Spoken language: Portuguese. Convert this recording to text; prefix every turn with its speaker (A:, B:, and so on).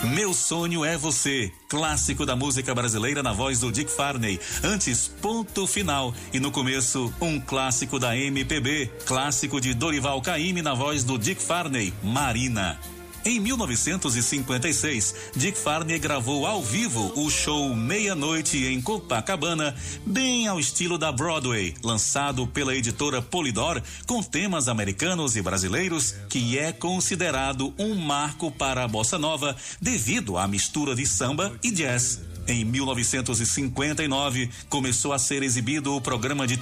A: Meu Sonho é Você, clássico da música brasileira na voz do Dick Farney. Antes, Ponto Final. E no começo, um clássico da MPB, clássico de Dorival Caymmi na voz do Dick Farney, Marina. Em 1956, Dick Farney gravou ao vivo o show Meia-Noite em Copacabana, bem ao estilo da Broadway, lançado pela editora Polydor, com temas americanos e brasileiros, que é considerado um marco para a bossa nova devido à mistura de samba e jazz. Em 1959, começou a ser exibido o programa de